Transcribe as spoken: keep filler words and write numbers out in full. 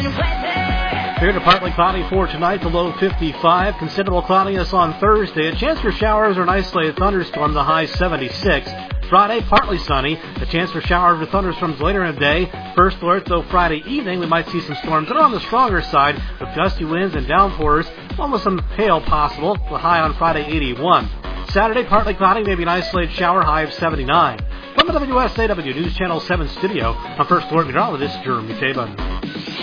Here to partly cloudy for tonight, the low fifty-five. Considerable cloudiness on Thursday. A chance for showers or an isolated thunderstorm, the high seventy-six. Friday, partly sunny. A chance for showers or thunderstorms later in the day. First alert, though, Friday evening, we might see some storms that are on the stronger side with gusty winds and downpours, almost some hail possible. The high on Friday, eighty-one. Saturday, partly cloudy, maybe an isolated shower, high of seventy-nine. From the W S A W News Channel seven studio, I'm First Alert Meteorologist Jeremy Taban.